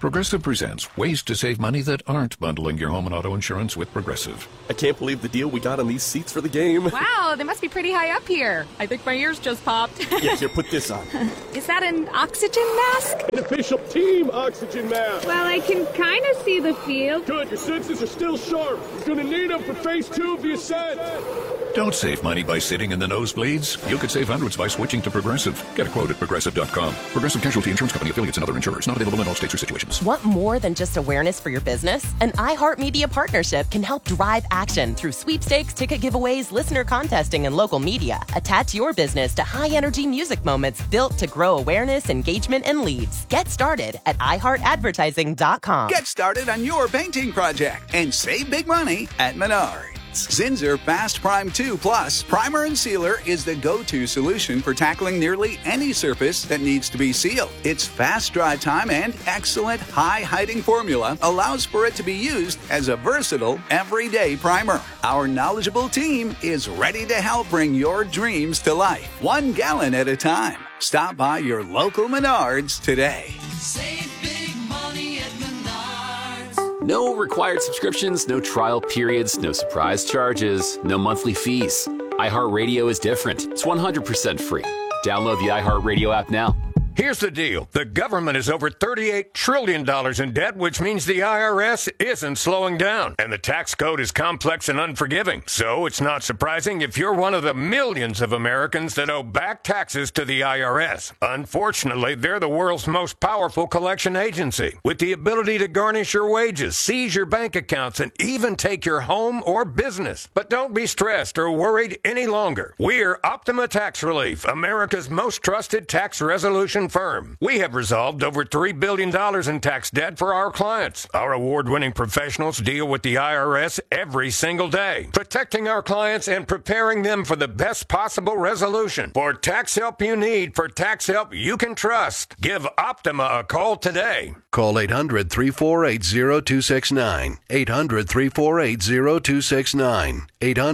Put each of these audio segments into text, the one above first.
Progressive presents ways to save money that aren't bundling your home and auto insurance with Progressive. I can't believe the deal we got on these seats for the game. Wow, they must be pretty high up here. I think my ears just popped. Yeah, here, put this on. Is that an oxygen mask? An official team oxygen mask. Well, I can kind of see the field. Good, your senses are still sharp. You're gonna need them for phase 2 of the ascent. Don't save money by sitting in the nosebleeds. You could save hundreds by switching to Progressive. Get a quote at Progressive.com. Progressive Casualty Insurance Company, affiliates, and other insurers. Not available in all states or situations. Want more than just awareness for your business? An iHeartMedia partnership can help drive action through sweepstakes, ticket giveaways, listener contesting, and local media. Attach your business to high-energy music moments built to grow awareness, engagement, and leads. Get started at iHeartAdvertising.com. Get started on your painting project and save big money at Menards. Zinsser Fast Prime 2 Plus Primer and Sealer is the go-to solution for tackling nearly any surface that needs to be sealed. Its fast dry time and excellent high-hiding formula allows for it to be used as a versatile, everyday primer. Our knowledgeable team is ready to help bring your dreams to life, 1 gallon at a time. Stop by your local Menards today. Save big money at Menards. No required subscriptions, no trial periods, no surprise charges, no monthly fees. iHeartRadio is different. It's 100% free. Download the iHeartRadio app now. Here's the deal. The government is over $38 trillion in debt, which means the IRS isn't slowing down. And the tax code is complex and unforgiving. So it's not surprising if you're one of the millions of Americans that owe back taxes to the IRS. Unfortunately, they're the world's most powerful collection agency, with the ability to garnish your wages, seize your bank accounts, and even take your home or business. But don't be stressed or worried any longer. We're Optima Tax Relief, America's most trusted tax resolution firm. We have resolved over $3 billion in tax debt for our clients. Our award-winning professionals deal with the IRS every single day, protecting our clients and preparing them for the best possible resolution. For tax help you need, for tax help you can trust, give Optima a call today. Call 800-348-0269. 800-348-0269.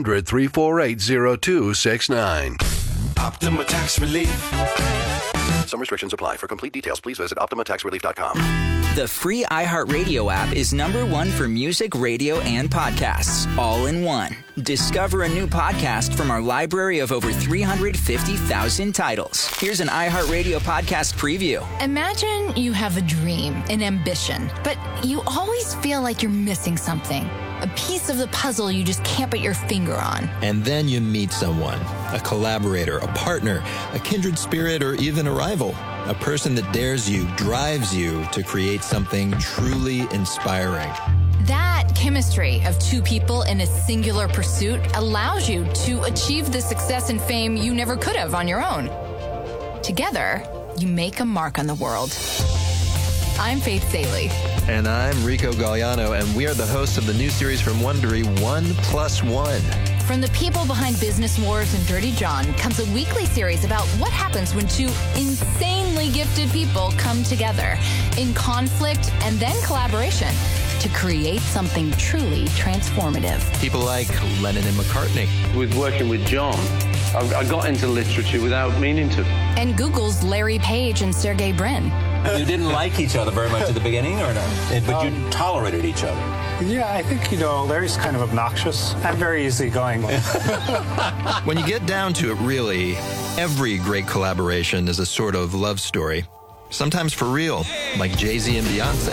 800-348-0269. Optima Tax Relief. Some restrictions apply. For complete details, please visit OptimaTaxRelief.com. The free iHeartRadio app is #1 for music, radio, and podcasts, all in one. Discover a new podcast from our library of over 350,000 titles. Here's an iHeartRadio podcast preview. Imagine you have a dream, an ambition, but you always feel like you're missing something. A piece of the puzzle you just can't put your finger on. And then you meet someone, a collaborator, a partner, a kindred spirit, or even a rival. A person that dares you, drives you to create something truly inspiring. That chemistry of two people in a singular pursuit allows you to achieve the success and fame you never could have on your own. Together, you make a mark on the world. I'm Faith Saley. And I'm Rico Galliano, and we are the hosts of the new series from Wondery, 1+1. From the people behind Business Wars and Dirty John comes a weekly series about what happens when two insanely gifted people come together in conflict and then collaboration to create something truly transformative. People like Lennon and McCartney. With working with John, I got into literature without meaning to. And Google's Larry Page and Sergey Brin. You didn't like each other very much at the beginning, or no? But you tolerated each other. Yeah, I think, Larry's kind of obnoxious. I'm very easygoing. When you get down to it, really, every great collaboration is a sort of love story. Sometimes for real, like Jay-Z and Beyonce.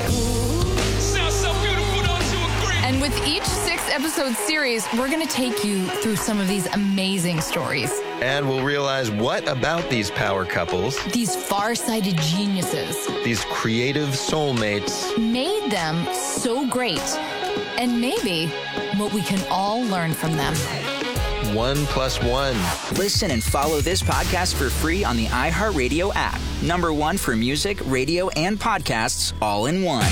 And with each 6-episode series, we're going to take you through some of these amazing stories. And we'll realize what about these power couples, these far-sighted geniuses, these creative soulmates, made them so great. And maybe what we can all learn from them. 1+1. Listen and follow this podcast for free on the iHeartRadio app. #1 for music, radio, and podcasts, all in one.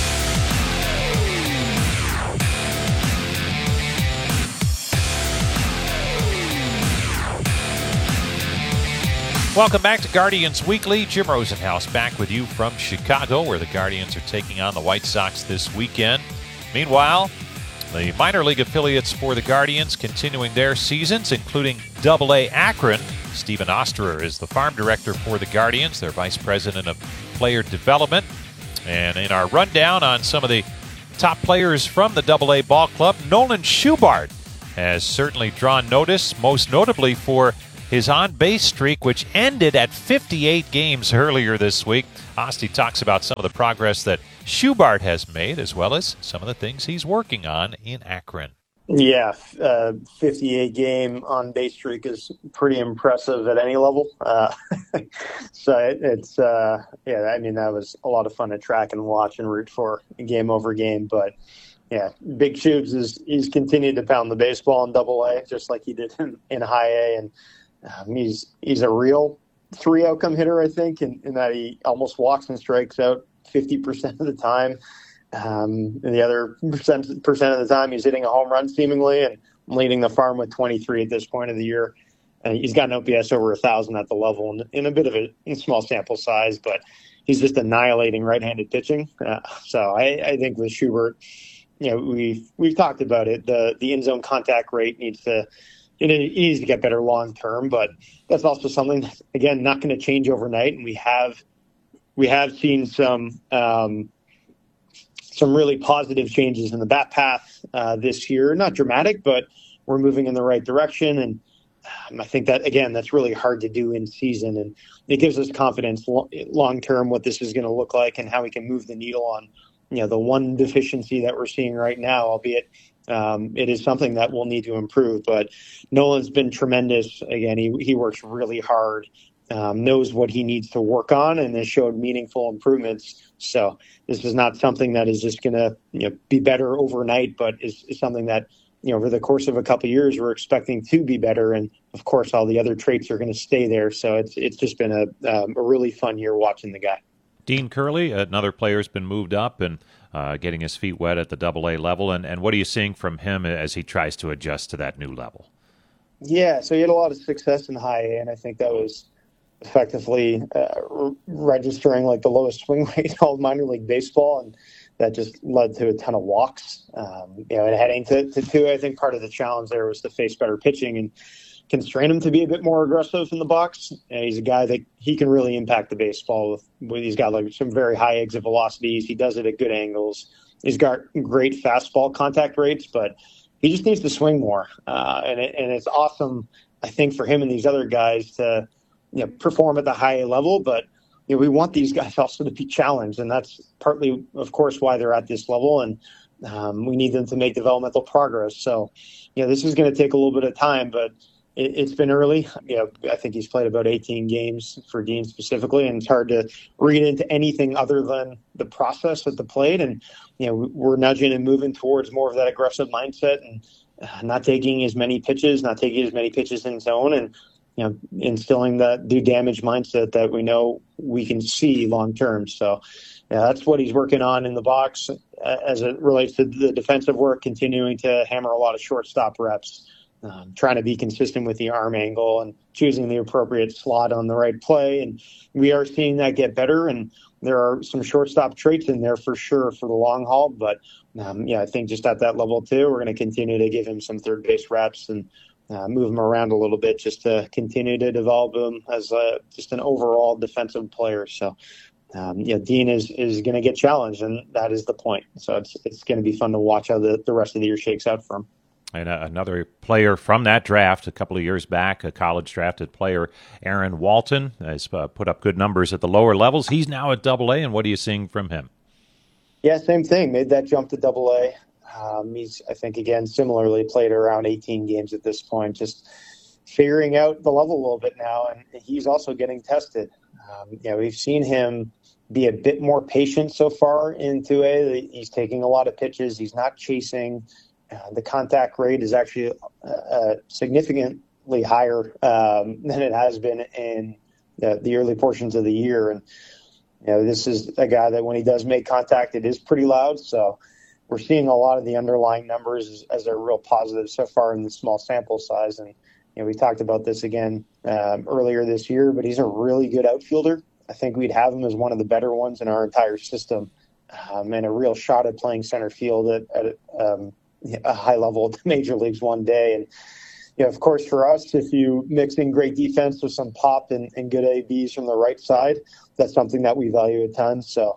Welcome back to Guardians Weekly. Jim Rosenhaus back with you from Chicago, where the Guardians are taking on the White Sox this weekend. Meanwhile, the minor league affiliates for the Guardians continuing their seasons, including Double-A Akron. Stephen Osterer is the farm director for the Guardians, their vice president of player development. And in our rundown on some of the top players from the AA ball club, Nolan Schubart has certainly drawn notice, most notably for his on-base streak, which ended at 58 games earlier this week. Asti talks about some of the progress that Schubart has made, as well as some of the things he's working on in Akron. Yeah, 58-game on-base streak is pretty impressive at any level. So it's I mean, that was a lot of fun to track and watch and root for game over game. But yeah, Big Shubes he's continued to pound the baseball in AA, just like he did in High A, and he's a real 3-outcome hitter, I think, in that he almost walks and strikes out 50% of the time. And the other percent of the time, he's hitting a home run seemingly and leading the farm with 23 at this point of the year. And he's got an OPS over 1,000 at the level in a bit of a small sample size, but he's just annihilating right-handed pitching. So I think with Schubart, we've talked about it. The in-zone contact rate needs to get better long term, but that's also something that's, again, not going to change overnight. And we have seen some really positive changes in the bat path this year. Not dramatic, but we're moving in the right direction. And I think that, again, that's really hard to do in season. And it gives us confidence long term what this is going to look like and how we can move the needle on, the one deficiency that we're seeing right now, albeit it is something that we'll need to improve. But Nolan's been tremendous. Again, he works really hard, knows what he needs to work on, and has showed meaningful improvements. So this is not something that is just going to be better overnight, but is something that over the course of a couple of years we're expecting to be better. And of course, all the other traits are going to stay there. So it's just been a really fun year watching the guy. Dean Curley, another player, has been moved up and getting his feet wet at the AA level. And what are you seeing from him as he tries to adjust to that new level? Yeah, so he had a lot of success in High A, and I think that was effectively registering like the lowest swing rate in all minor league baseball, and that just led to a ton of walks. And heading to two, I think part of the challenge there was to face better pitching and constrain him to be a bit more aggressive in the box. And he's a guy that he can really impact the baseball with he's got like some very high exit velocities. He does it at good angles. He's got great fastball contact rates, but he just needs to swing more. And it's awesome, I think, for him and these other guys to perform at the high A level, but we want these guys also to be challenged, and that's partly, of course, why they're at this level, and we need them to make developmental progress. So, this is going to take a little bit of time, but it's been early. I think he's played about 18 games for Dean specifically, and it's hard to read into anything other than the process at the plate. And we're nudging and moving towards more of that aggressive mindset, and not taking as many pitches in zone, and instilling that do damage mindset that we know we can see long term. So that's what he's working on in the box as it relates to the defensive work, continuing to hammer a lot of shortstop reps, trying to be consistent with the arm angle and choosing the appropriate slot on the right play. And we are seeing that get better, and there are some shortstop traits in there for sure for the long haul. But I think just at that level too, we're going to continue to give him some third base reps and move him around a little bit just to continue to develop him as just an overall defensive player. So, Dean is going to get challenged, and that is the point. So it's going to be fun to watch how the rest of the year shakes out for him. And another player from that draft a couple of years back, a college drafted player, Aaron Walton, has put up good numbers at the lower levels. He's now at AA, and what are you seeing from him? Yeah, same thing. Made that jump to AA. He's, I think, again, similarly played around 18 games at this point, just figuring out the level a little bit now, and he's also getting tested. We've seen him be a bit more patient so far in 2A. He's taking a lot of pitches. He's not chasing. The contact rate is actually significantly higher than it has been in the early portions of the year. And this is a guy that when he does make contact, it is pretty loud. So we're seeing a lot of the underlying numbers as a real positive so far in the small sample size. And we talked about this again earlier this year, but he's a really good outfielder. I think we'd have him as one of the better ones in our entire system, and a real shot at playing center field at a high level at the major leagues one day. And of course, for us, if you mix in great defense with some pop and good ABs from the right side, that's something that we value a ton. So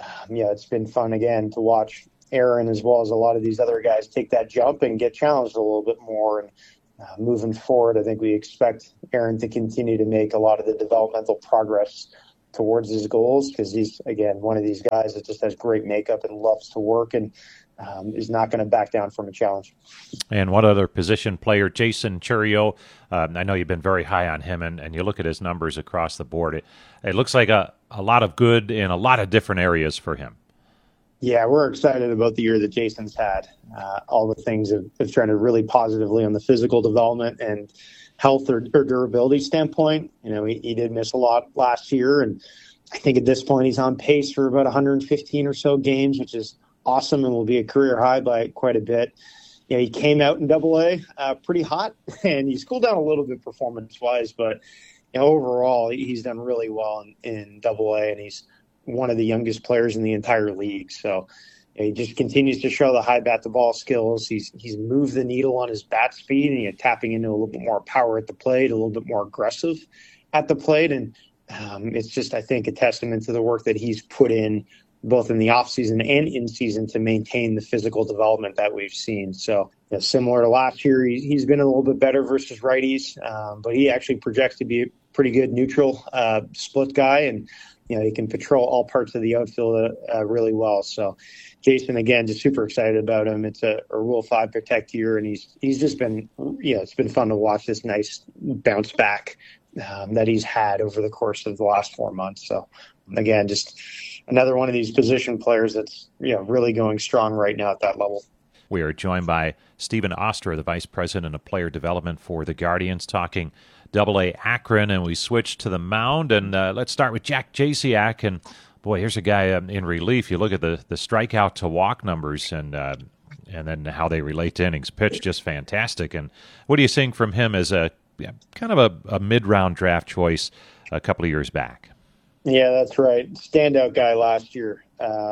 It's been fun again to watch Aaron as well as a lot of these other guys take that jump and get challenged a little bit more. And moving forward, I think we expect Aaron to continue to make a lot of the developmental progress towards his goals, because he's, again, one of these guys that just has great makeup and loves to work and is not going to back down from a challenge. And one other position player, Jason Chourio. I know you've been very high on him, and you look at his numbers across the board. It looks like a lot of good in a lot of different areas for him. Yeah, we're excited about the year that Jason's had. All the things have trended really positively on the physical development and health or durability standpoint. He did miss a lot last year, and I think at this point he's on pace for about 115 or so games, which is awesome and will be a career high by quite a bit. He came out in Double-A pretty hot, and he's cooled down a little bit performance-wise, but overall he's done really well in Double-A, and he's one of the youngest players in the entire league. So he just continues to show the high bat-to-ball skills. He's moved the needle on his bat speed, and tapping into a little bit more power at the plate, a little bit more aggressive at the plate. And it's just, I think, a testament to the work that he's put in both in the offseason and in season to maintain the physical development that we've seen. So similar to last year, he's been a little bit better versus righties, but he actually projects to be a pretty good neutral split guy, and he can patrol all parts of the outfield really well. So Jason, again, just super excited about him. It's a Rule 5 protect year, and he's just been, it's been fun to watch this nice bounce back that he's had over the course of the last 4 months. So again, just another one of these position players that's, really going strong right now at that level. We are joined by Stephen Ostra, the Vice President of Player Development for the Guardians, talking Double-A Akron, and we switch to the mound. And let's start with Jack Jasiak. And boy, here's a guy in relief. You look at the strikeout to walk numbers, and then how they relate to innings pitched, just fantastic. And what are you seeing from him as a kind of a mid-round draft choice a couple of years back? Yeah, that's right. Standout guy last year.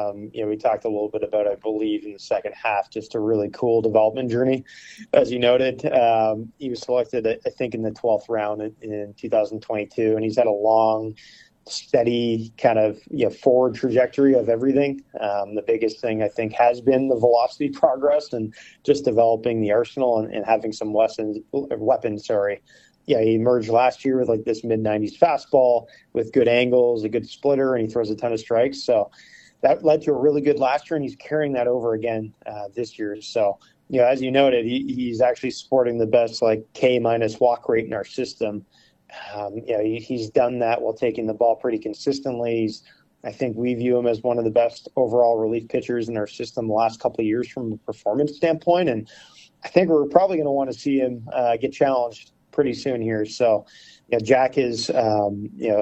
We talked a little bit about, I believe, in the second half, just a really cool development journey. As you noted, he was selected, I think, in the 12th round in 2022, and he's had a long, steady kind of forward trajectory of everything. The biggest thing, I think, has been the velocity progress and just developing the arsenal and having some weapons. Yeah, he emerged last year with this mid-90s fastball with good angles, a good splitter, and he throws a ton of strikes. So that led to a really good last year, and he's carrying that over again this year. So, as you noted, he's actually sporting the best K- walk rate in our system. He's done that while taking the ball pretty consistently. I think we view him as one of the best overall relief pitchers in our system the last couple of years from a performance standpoint, and I think we're probably going to want to see him get challenged pretty soon here. So, Jack is, a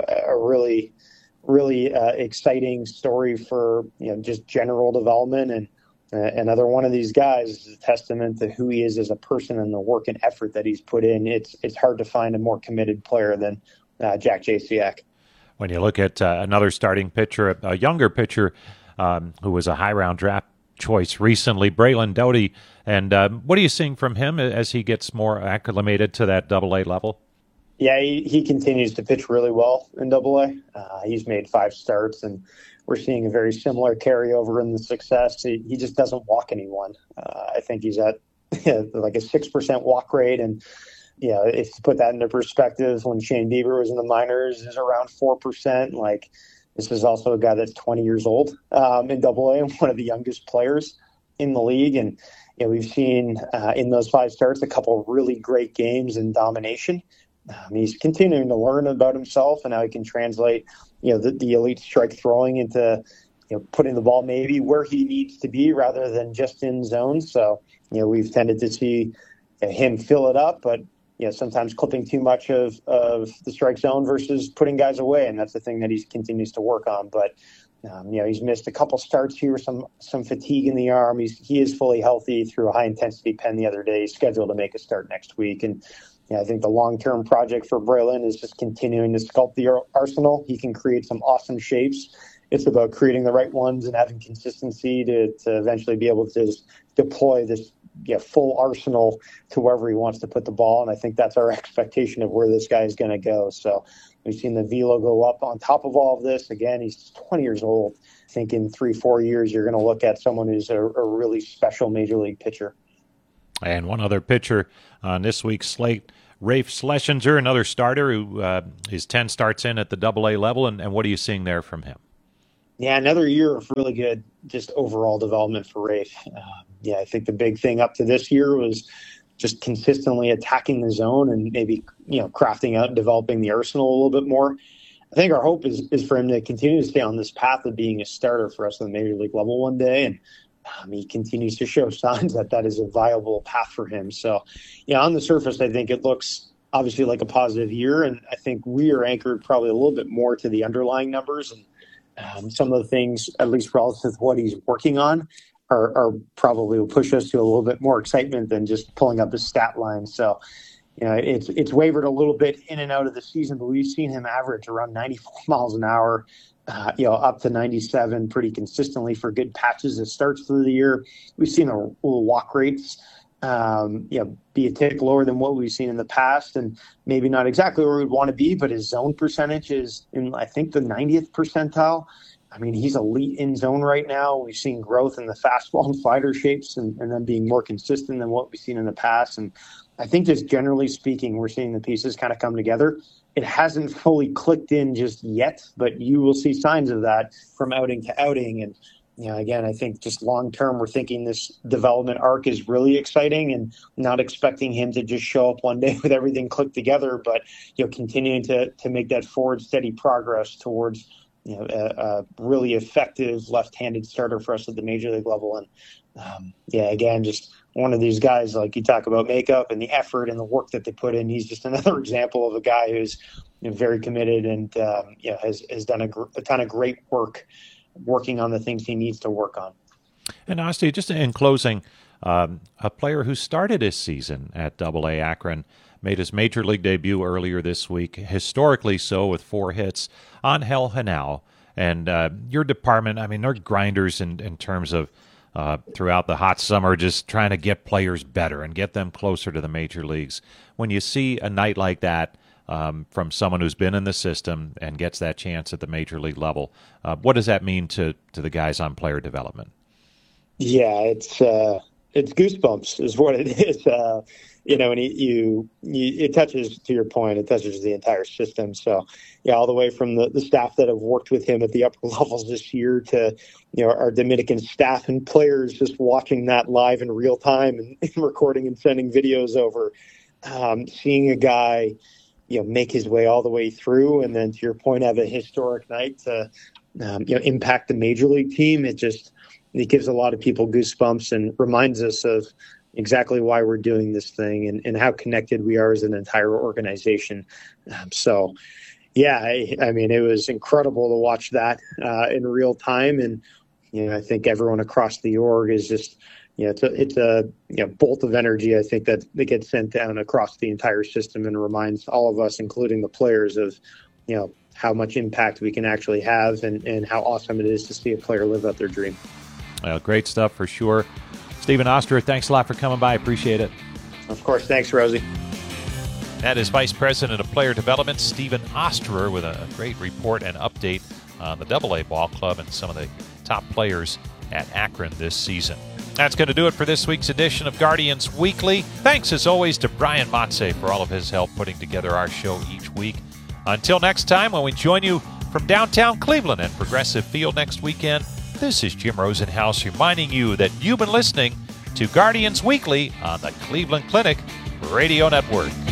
really, really exciting story for, just general development, and another one of these guys is a testament to who he is as a person and the work and effort that he's put in. It's hard to find a more committed player than Jack Jasiak. When you look at another starting pitcher, a younger pitcher who was a high-round draft choice recently, Braylon Doughty. And what are you seeing from him as he gets more acclimated to that Double-A level? Yeah, he continues to pitch really well in Double-A. He's made 5 starts, and we're seeing a very similar carryover in the success. He just doesn't walk anyone. I think he's at a 6% walk rate. And, if you put that into perspective, when Shane Bieber was in the minors, is around 4%. This is also a guy that's 20 years old in Double-A, and one of the youngest players in the league. And we've seen in those 5 starts a couple of really great games in domination. He's continuing to learn about himself and how he can translate, the elite strike throwing into, putting the ball maybe where he needs to be rather than just in zone. So, we've tended to see him fill it up, but sometimes clipping too much of the strike zone versus putting guys away, and that's the thing that he continues to work on. But he's missed a couple starts here, some fatigue in the arm. He is fully healthy through a high intensity pen the other day. He's scheduled to make a start next week, and I think the long-term project for Braylon is just continuing to sculpt the arsenal. He can create some awesome shapes. It's about creating the right ones and having consistency to eventually be able to just deploy this full arsenal to wherever he wants to put the ball. And I think that's our expectation of where this guy is going to go. So we've seen the velo go up on top of all of this. Again, he's 20 years old. I think in 3-4 years, you're going to look at someone who's a really special major league pitcher. And one other pitcher on this week's slate, Rafe Schlesinger, another starter who is 10 starts in at the AA level. And what are you seeing there from him? Yeah, another year of really good just overall development for Rafe. I think the big thing up to this year was just consistently attacking the zone and maybe, crafting out and developing the arsenal a little bit more. I think our hope is for him to continue to stay on this path of being a starter for us on the major league level one day. And he continues to show signs that is a viable path for him. So, on the surface, I think it looks obviously like a positive year. And I think we are anchored probably a little bit more to the underlying numbers. And some of the things, at least relative to what he's working on, are probably will push us to a little bit more excitement than just pulling up his stat line. So, it's wavered a little bit in and out of the season, but we've seen him average around 94 miles an hour, up to 97 pretty consistently for good patches that starts through the year. We've seen a little walk rates, be a tick lower than what we've seen in the past, and maybe not exactly where we'd want to be, but his zone percentage is in, I think, the 90th percentile. I mean, he's elite in zone right now. We've seen growth in the fastball and slider shapes and them being more consistent than what we've seen in the past. And I think just generally speaking, we're seeing the pieces kind of come together. It hasn't fully clicked in just yet, but you will see signs of that from outing to outing. And, again, I think just long term, we're thinking this development arc is really exciting and not expecting him to just show up one day with everything clicked together, but, continuing to make that forward steady progress towards a really effective left-handed starter for us at the major league level. And again, just one of these guys, like you talk about makeup and the effort and the work that they put in. He's just another example of a guy who's very committed and has done a ton of great work working on the things he needs to work on. And Asti, just in closing, a player who started his season at AA Akron made his major league debut earlier this week, historically so, with 4 hits, Angel Henao. And your department, I mean, they're grinders in terms of throughout the hot summer, just trying to get players better and get them closer to the major leagues. When you see a night like that from someone who's been in the system and gets that chance at the major league level, what does that mean to the guys on player development? Yeah, it's goosebumps is what it is. And it touches, to your point, it touches the entire system. So, all the way from the staff that have worked with him at the upper levels this year to, our Dominican staff and players just watching that live in real time and recording and sending videos over, seeing a guy, make his way all the way through. And then to your point, have a historic night to, impact the major league team. It gives a lot of people goosebumps and reminds us of exactly why we're doing this thing and how connected we are as an entire organization. I mean, it was incredible to watch that in real time. And, I think everyone across the org is just, it's a bolt of energy, I think, that gets sent down across the entire system and reminds all of us, including the players, of, how much impact we can actually have and how awesome it is to see a player live out their dream. Great stuff for sure. Stephen Oster, thanks a lot for coming by. Appreciate it. Of course. Thanks, Rosie. That is Vice President of Player Development, Stephen Osterer, with a great report and update on the AA ball club and some of the top players at Akron this season. That's going to do it for this week's edition of Guardians Weekly. Thanks, as always, to Brian Motze for all of his help putting together our show each week. Until next time, when we join you from downtown Cleveland at Progressive Field next weekend, this is Jim Rosenhaus reminding you that you've been listening to Guardians Weekly on the Cleveland Clinic Radio Network.